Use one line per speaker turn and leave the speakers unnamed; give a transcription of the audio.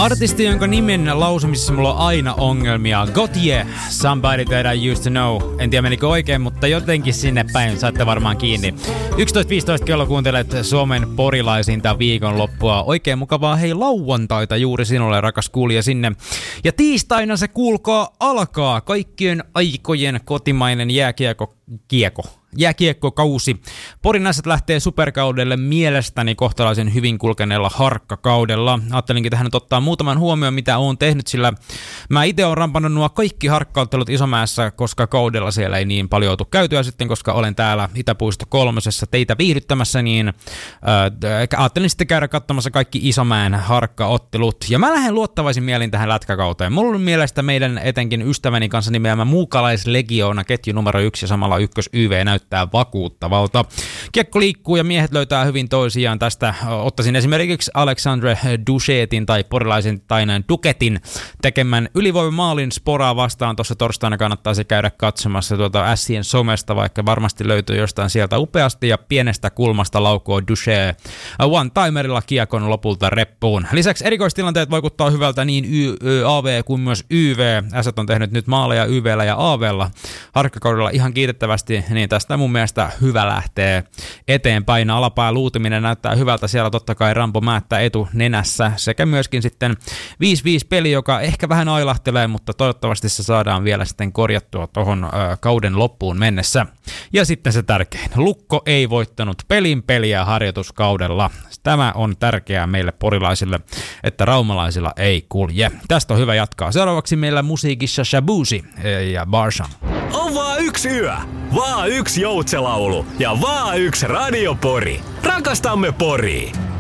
Artisti, jonka nimen lausumisessa mulla on aina ongelmia. Gotye, Somebody That I Used To Know. En tiedä menikö oikein, mutta jotenkin sinne päin saatte varmaan kiinni. 11.15 kello kuuntelet Suomen porilaisinta viikonloppua. Oikein mukavaa hei lauantaita juuri sinulle, rakas kuulija sinne. Ja tiistaina se kuulkaa alkaa kaikkien aikojen kotimainen jääkiekkokausi. Porin Ässät lähtee superkaudelle mielestäni kohtalaisen hyvin kulkeneella harkkakaudella. Ajattelinkin tähän nyt ottaa muutaman huomioon, mitä oon tehnyt, sillä mä itse oon rampannut nuo kaikki harkkauttelut Isomäessä, koska kaudella siellä ei niin paljon joutu käytyä sitten, koska olen täällä Itäpuisto 3 teitä viihdyttämässä, niin ajattelin sitten käydä katsomassa kaikki Isomäen harkkaottelut. Ja mä lähden luottavaisin mielin tähän lätkäkauteen. Mulla on mielestä meidän etenkin ystäväni kanssa nimeämä Muukalaislegioona ketju numero 1 ja samalla ykkös-YV näyttää vakuuttavalta. Kiekko liikkuu ja miehet löytää hyvin toisiaan. Tästä ottaisin esimerkiksi Alexandre Duchetin tai porilaisen taineen Duketin tekemän ylivoimamaalin Sporaa vastaan. Tuossa torstaina kannattaa se käydä katsomassa tuolta Ässien somesta, vaikka varmasti löytyy jostain sieltä upeasti ja pienestä kulmasta laukoo Duchet one-timerilla kiekon lopulta reppuun. Lisäksi erikoistilanteet vaikuttaa hyvältä niin AV kuin myös YV. Ässät on tehnyt nyt maaleja YVllä ja AVlla harkkakaudella ihan kiitettävästi, niin tästä mun mielestä hyvä lähtee eteenpäin. Alapää luutiminen näyttää hyvältä, siellä totta kai Rambo Määttä etunenässä sekä myöskin sitten 5-5 peli, joka ehkä vähän ailahtelee, mutta toivottavasti se saadaan vielä sitten korjattua tohon kauden loppuun mennessä. Ja sitten se tärkein, Lukko ei voittanut peliä harjoituskaudella. Tämä on tärkeää meille porilaisille, että raumalaisilla ei kulje. Tästä on hyvä jatkaa. Seuraavaksi meillä musiikissa Shabuzi ja Barshan.
On vaan yksi yö, vaan yksi joutsenlaulu ja vaan yksi radiopori. Rakastamme Poria!